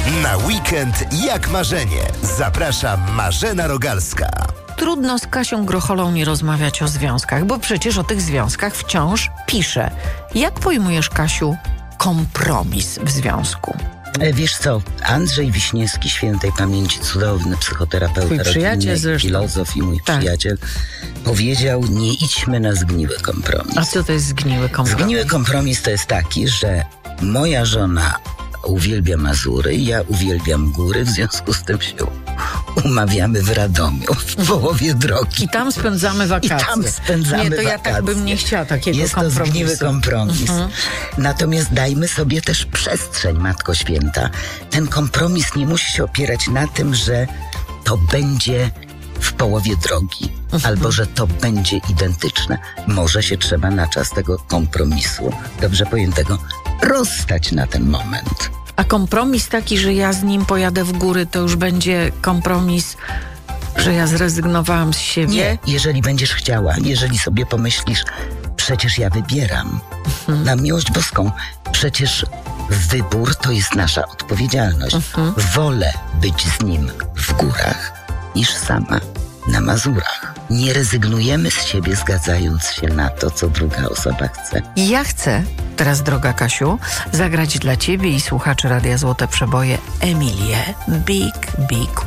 Na weekend jak marzenie. Zaprasza Marzena Rogalska. Trudno z Kasią Grocholą nie rozmawiać o związkach, bo przecież o tych związkach wciąż pisze. Jak pojmujesz, Kasiu, kompromis w związku? Wiesz co, Andrzej Wiśniewski, świętej pamięci, cudowny psychoterapeuta rodzinny, filozof i mój przyjaciel, powiedział: nie idźmy na zgniły kompromis. A co to jest zgniły kompromis? Zgniły kompromis to jest taki, że moja żona uwielbia Mazury, ja uwielbiam góry, w związku z tym się umawiamy w Radomiu, w połowie drogi. I tam spędzamy wakacje. Nie, to ja tak bym nie chciała takiego kompromisu. Jest to zgniły kompromis. Natomiast dajmy sobie też przestrzeń, Matko Święta. Ten kompromis nie musi się opierać na tym, że to będzie w połowie drogi, albo że to będzie identyczne. Może się trzeba na czas tego kompromisu, dobrze pojętego, rozstać na ten moment. A kompromis taki, że ja z nim pojadę w góry, to już będzie kompromis, że ja zrezygnowałam z siebie? Nie, jeżeli będziesz chciała, jeżeli sobie pomyślisz, przecież ja wybieram. Na miłość boską, przecież wybór to jest nasza odpowiedzialność. Wolę być z nim w górach, niż sama na Mazurach. Nie rezygnujemy z siebie, zgadzając się na to, co druga osoba chce. Ja chcę teraz, droga Kasiu, zagrać dla ciebie i słuchaczy Radia Złote Przeboje Emilię Big Big